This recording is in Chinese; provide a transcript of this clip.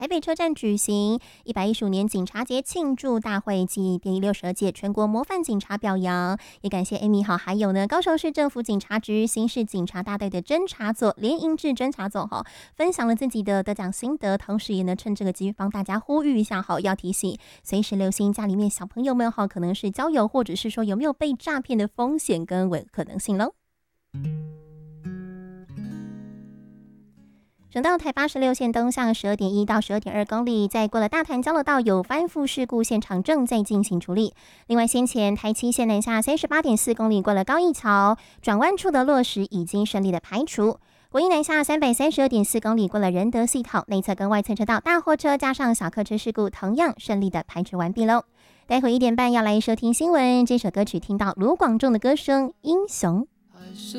台北车站举行115年警察节庆祝大会暨第62届全国模范警察表扬，也感谢 Amy 好，还有呢高雄市政府警察局新市警察大队的侦查组连营志侦查组分享了自己的得奖心得，同时也呢趁这个机会帮大家呼吁一下要提醒随时留心家里面小朋友们可能是交友或者是说有没有被诈骗的风险跟可能性咯。省道台86线东向12.1到12.2公里，在过了大潭交流道有翻覆事故，现场正在进行处理。另外，先前台7线南下38.4公里过了高义桥，转弯处的落石已经顺利的排除。国一南下332.4公里过了仁德系统，内侧跟外侧车道大货车加上小客车事故同样顺利的排除完毕喽。待会1点半要来收听新闻，这首歌曲听到卢广仲的歌声《英雄》。